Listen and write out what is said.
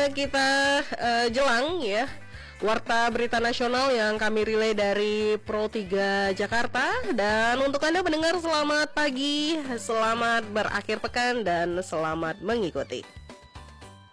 kita jelang ya Warta Berita Nasional yang kami relay dari Pro 3 Jakarta. Dan untuk Anda pendengar, selamat pagi, selamat berakhir pekan, dan selamat mengikuti.